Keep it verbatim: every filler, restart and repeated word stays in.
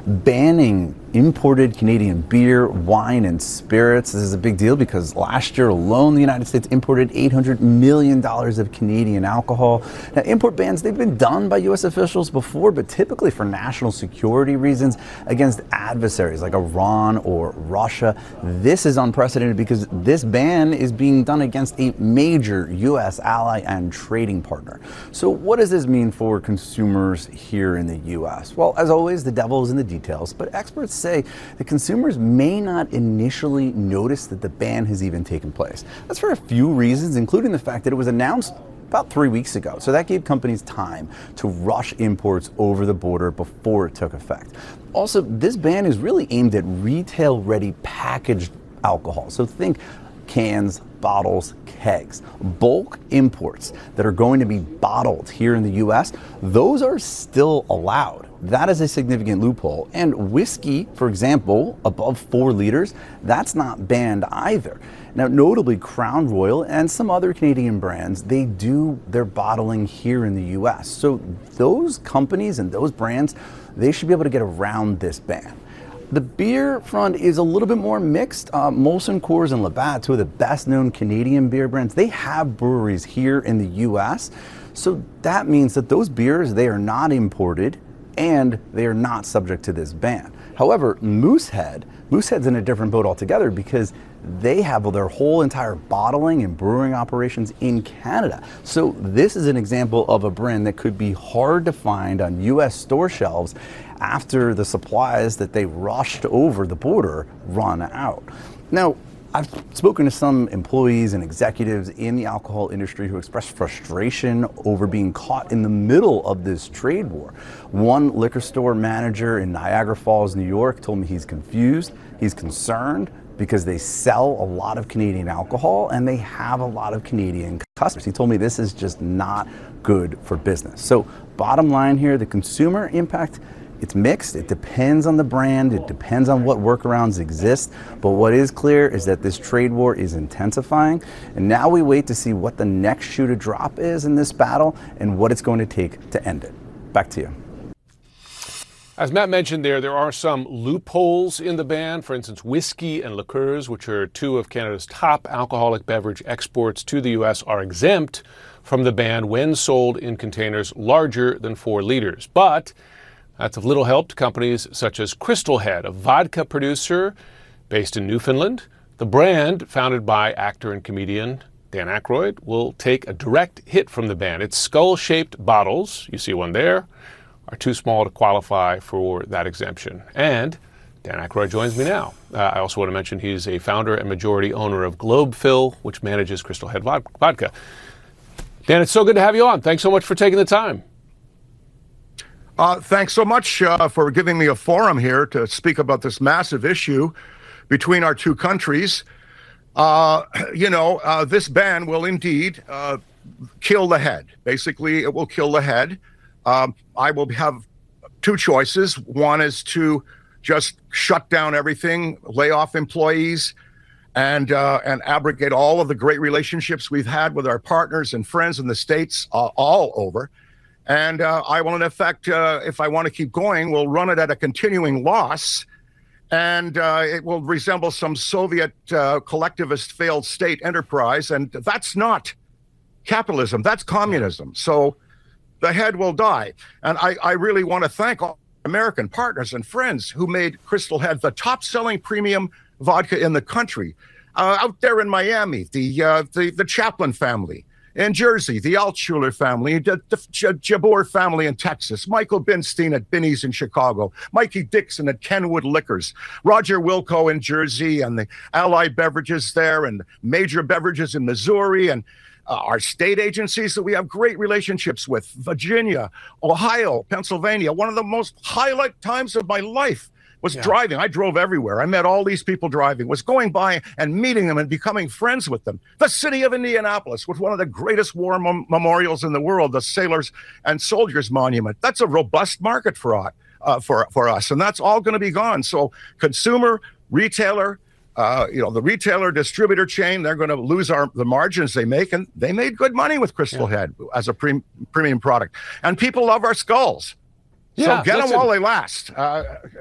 banning imported Canadian beer, wine, and spirits. This is a big deal because last year alone, the United States imported eight hundred million dollars of Canadian alcohol. Now, import bans, they've been done by U S officials before, but typically for national security reasons against adversaries like Iran or Russia. This is unprecedented because this ban is being done against a major U S ally and trading partner. So what does this mean for consumers here in the U S? Well, as always, the devil is in the details, but experts say that consumers may not initially notice that the ban has even taken place. That's for a few reasons, including the fact that it was announced about three weeks ago. So that gave companies time to rush imports over the border before it took effect. Also, this ban is really aimed at retail-ready packaged alcohol. So think cans, bottles, kegs. Bulk imports that are going to be bottled here in the U S, those are still allowed. That is a significant loophole. And whiskey, for example, above four liters, that's not banned either. Now, notably, Crown Royal and some other Canadian brands, they do their bottling here in the U S. So those companies and those brands, they should be able to get around this ban. The beer front is a little bit more mixed. Uh, Molson Coors and Labatt, two of the best known Canadian beer brands, they have breweries here in the U S. So that means that those beers, they are not imported and they are not subject to this ban. However, Moosehead, Moosehead's in a different boat altogether because they have their whole entire bottling and brewing operations in Canada. So this is an example of a brand that could be hard to find on U S store shelves after the supplies that they rushed over the border run out. Now, I've spoken to some employees and executives in the alcohol industry who expressed frustration over being caught in the middle of this trade war. One liquor store manager in Niagara Falls, New York, told me he's confused, he's concerned because they sell a lot of Canadian alcohol and they have a lot of Canadian customers. He told me this is just not good for business. So bottom line here, the consumer impact, it's mixed. It depends on the brand. It depends on what workarounds exist. But what is clear is that this trade war is intensifying. And now we wait to see what the next shoe to drop is in this battle and what it's going to take to end it. Back to you. As Matt mentioned there, there are some loopholes in the ban. For instance, whiskey and liqueurs, which are two of Canada's top alcoholic beverage exports to the U S, are exempt from the ban when sold in containers larger than four liters. But that's of little help to companies such as Crystal Head, a vodka producer based in Newfoundland. The brand, founded by actor and comedian Dan Aykroyd, will take a direct hit from the ban. Its skull-shaped bottles, you see one there, are too small to qualify for that exemption. And Dan Aykroyd joins me now. Uh, I also want to mention he's a founder and majority owner of Globefill, which manages Crystal Head Vodka. Dan, it's so good to have you on. Thanks so much for taking the time. Uh, thanks so much uh, for giving me a forum here to speak about this massive issue between our two countries. Uh, you know, uh, this ban will indeed uh, kill the head. Basically, it will kill the head. Um, I will have two choices. One is to just shut down everything, lay off employees, and uh, and abrogate all of the great relationships we've had with our partners and friends in the States uh, all over. And uh, I will, in effect, uh, if I want to keep going, will run it at a continuing loss. And uh, it will resemble some Soviet uh, collectivist failed state enterprise. And that's not capitalism. That's communism. So the head will die. And I, I really want to thank all American partners and friends who made Crystal Head the top-selling premium vodka in the country. Uh, out there in Miami, the, uh, the, the Chaplin family. In Jersey, the Altshuler family, the, the Jabor family in Texas, Michael Binstein at Binny's in Chicago, Mikey Dixon at Kenwood Liquors, Roger Wilco in Jersey, and the Allied Beverages there, and Major Beverages in Missouri, and uh, our state agencies that we have great relationships with, Virginia, Ohio, Pennsylvania. One of the most highlight times of my life was yeah. driving. I drove everywhere. I met all these people driving, was going by and meeting them and becoming friends with them. The city of Indianapolis, with one of the greatest war mem- memorials in the world, the Sailors and Soldiers Monument. That's a robust market for, uh, for, for us, and that's all going to be gone. So consumer, retailer, uh, you know, the retailer distributor chain, they're going to lose our, the margins they make, and they made good money with Crystal yeah. Head as a pre- premium product. And people love our skulls. So yeah, get listen. them while they last. Uh,